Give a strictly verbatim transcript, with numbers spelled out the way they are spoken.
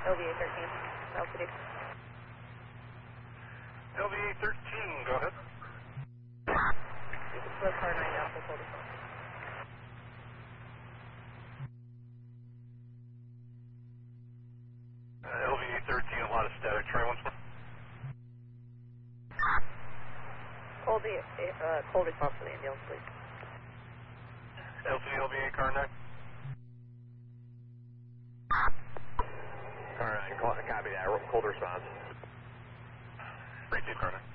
L V A thirteen, L C D. L V A thirteen, go ahead. You can flip car nine down for full response. Uh, L V A thirteen, a lot of static. Try once more. Hold the uh, cold response for the ambulance, please. L C D, L V A, car nine. Car nine, copy that, cold response. Receive car nine.